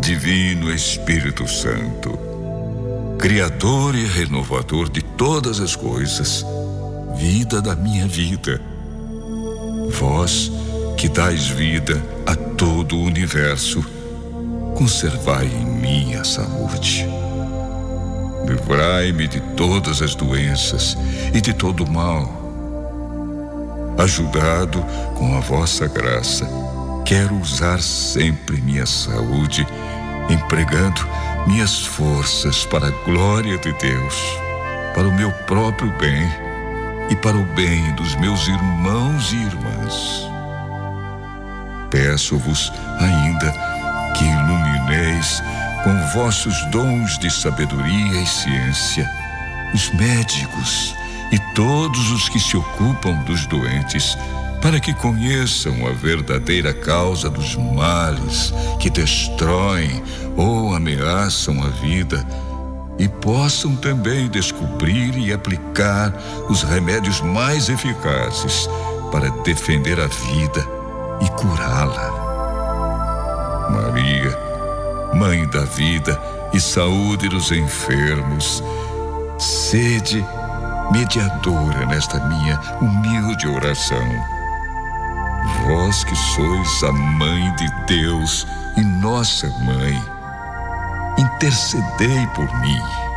Divino Espírito Santo, Criador e renovador de todas as coisas, vida da minha vida, vós que dais vida a todo o universo, conservai em mim a saúde. Livrai-me de todas as doenças e de todo o mal. Ajudado com a vossa graça, quero usar sempre minha saúde, empregando minhas forças para a glória de Deus, para o meu próprio bem e para o bem dos meus irmãos e irmãs. Peço-vos ainda que ilumineis com vossos dons de sabedoria e ciência os médicos e todos os que se ocupam dos doentes, para que conheçam a verdadeira causa dos males que destroem ou ameaçam a vida e possam também descobrir e aplicar os remédios mais eficazes para defender a vida e curá-la. Maria, Mãe da vida e saúde dos enfermos, sede mediadora nesta minha humilde oração. Vós que sois a Mãe de Deus e nossa Mãe, intercedei por mim.